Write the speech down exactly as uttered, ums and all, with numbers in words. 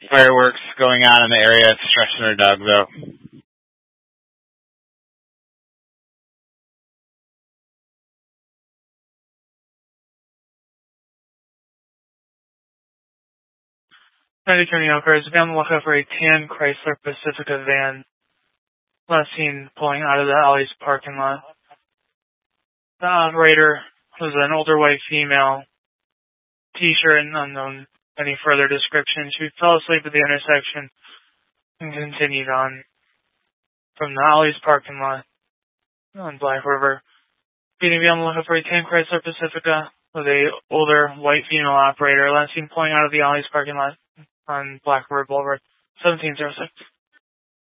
fireworks going on in the area. It's stressing her dogs out. ninety County Oakers, be on the lookout for a tan Chrysler Pacifica van. Last seen pulling out of the Ollie's parking lot. The operator was an older white female, t-shirt and unknown any further description. She fell asleep at the intersection and continued on from the Ollie's parking lot on Black River. B and B on the lookout for a tan Chrysler Pacifica with a older white female operator. Last seen pulling out of the Ollie's parking lot on Black River Boulevard. seventeen oh six.